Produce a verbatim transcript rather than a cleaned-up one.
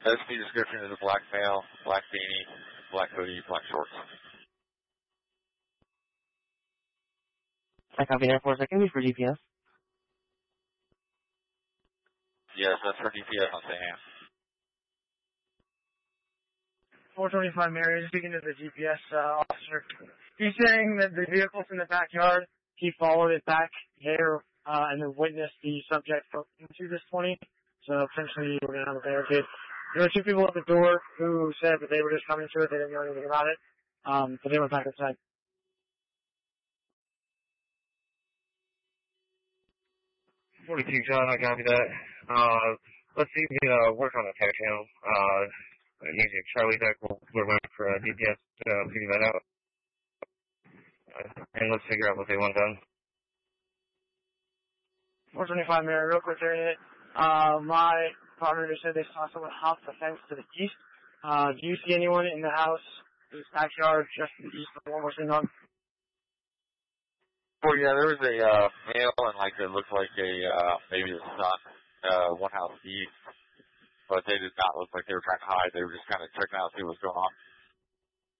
S P description is a black male, black beanie, black hoodie, black shorts. I copy that for a second. For G P S. Yes, that's for G P S on Sam. four twenty-five Mary, speaking to the G P S uh, officer. He's saying that the vehicle's in the backyard. He followed it back there uh, and then witnessed the subject go into this twenty. So potentially we're going to have a barricade. There were two people at the door who said that they were just coming to it. They didn't know anything about it. Um, but they went back inside. forty-two John, I copy that. Uh, let's see if we can uh, work on the tag channel. Uh, using Charlie Deck, we're waiting for uh, D P S to uh, figure that out. Uh, and let's figure out what they want done. four twenty-five Mary, real quick there. Uh, my partner just said they saw someone hop the fence to the east. Uh, do you see anyone in the house, in the backyard, just to the east of the one we're sitting on? Well, yeah, there was a uh, male and like it looked like a uh, maybe a son, uh, one house east, but they did not look like they were trying to hide. They were just kind of checking out, see what's going on.